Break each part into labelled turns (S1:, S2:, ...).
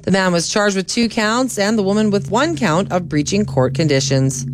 S1: The man was charged with 2 counts and the woman with 1 count of breaching court conditions.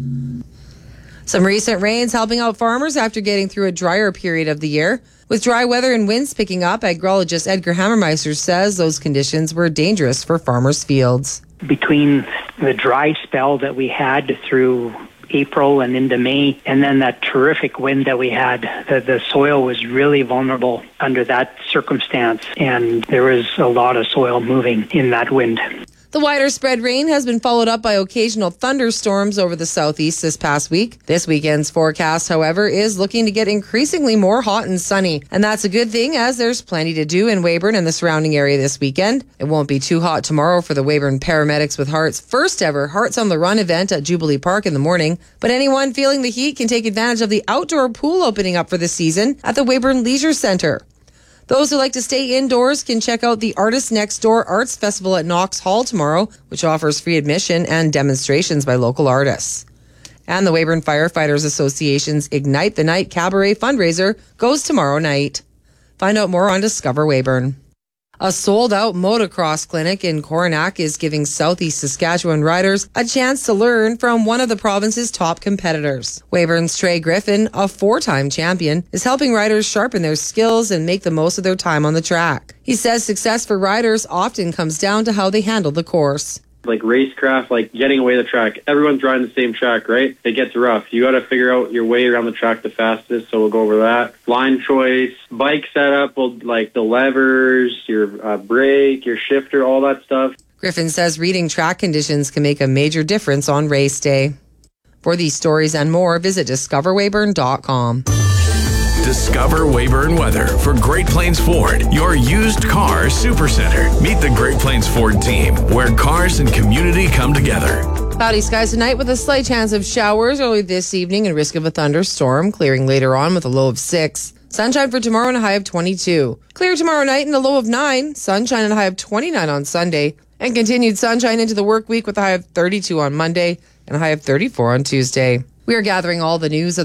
S1: Some recent rains helping out farmers after getting through a drier period of the year. With dry weather and winds picking up, agrologist Edgar Hammermeister says those conditions were dangerous for farmers' fields.
S2: Between the dry spell that we had through April and into May, and then that terrific wind that we had, the soil was really vulnerable under that circumstance, and there was a lot of soil moving in that wind.
S1: The wider spread rain has been followed up by occasional thunderstorms over the southeast this past week. This weekend's forecast, however, is looking to get increasingly more hot and sunny. And that's a good thing, as there's plenty to do in Weyburn and the surrounding area this weekend. It won't be too hot tomorrow for the Weyburn Paramedics with Heart's first ever Hearts on the Run event at Jubilee Park in the morning. But anyone feeling the heat can take advantage of the outdoor pool opening up for the season at the Weyburn Leisure Centre. Those who like to stay indoors can check out the Artists Next Door Arts Festival at Knox Hall tomorrow, which offers free admission and demonstrations by local artists. And the Weyburn Firefighters Association's Ignite the Night Cabaret fundraiser goes tomorrow night. Find out more on Discover Weyburn. A sold-out motocross clinic in Coronach is giving Southeast Saskatchewan riders a chance to learn from one of the province's top competitors. Weyburn's Trey Griffin, a 4-time champion, is helping riders sharpen their skills and make the most of their time on the track. He says success for riders often comes down to how they handle the course.
S3: Like racecraft, like getting away the track. Everyone's riding the same track, right? It gets rough. You got to figure out your way around the track the fastest, so we'll go over that. Line choice, bike setup, like the levers, your brake, your shifter, all that stuff.
S1: Griffin says reading track conditions can make a major difference on race day. For these stories and more, visit discoverweyburn.com.
S4: Discover Weyburn weather for Great Plains Ford, your used car supercenter. Meet the Great Plains Ford team, where cars and community come together.
S1: Cloudy skies tonight with a slight chance of showers early this evening and risk of a thunderstorm, clearing later on with a low of 6. Sunshine for tomorrow and a high of 22. Clear tomorrow night and a low of 9. Sunshine and a high of 29 on Sunday. And continued sunshine into the work week with a high of 32 on Monday and a high of 34 on Tuesday. We are gathering all the news of